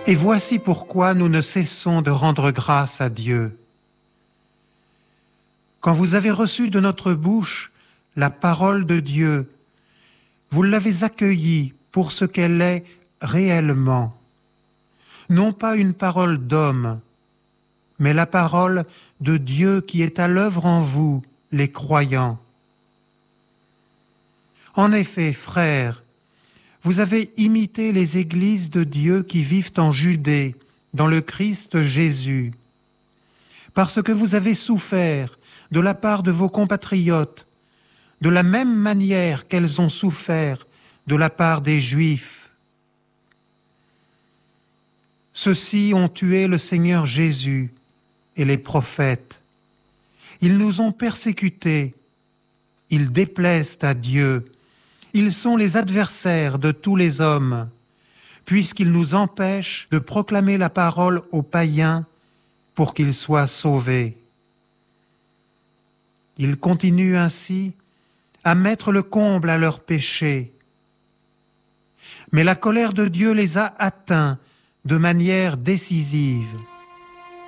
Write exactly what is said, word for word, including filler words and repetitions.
Et voici pourquoi nous ne cessons de rendre grâce à Dieu. Quand vous avez reçu de notre bouche la parole de Dieu, vous l'avez accueillie pour ce qu'elle est réellement. Non pas une parole d'homme, mais la parole de Dieu qui est à l'œuvre en vous, les croyants. En effet, frères, vous avez imité les églises de Dieu qui vivent en Judée, dans le Christ Jésus, parce que vous avez souffert de la part de vos compatriotes, de la même manière qu'elles ont souffert de la part des Juifs. Ceux-ci ont tué le Seigneur Jésus et les prophètes. Ils nous ont persécutés, ils déplaisent à Dieu. Ils sont les adversaires de tous les hommes, puisqu'ils nous empêchent de proclamer la parole aux païens pour qu'ils soient sauvés. Ils continuent ainsi à mettre le comble à leurs péchés. Mais la colère de Dieu les a atteints de manière décisive.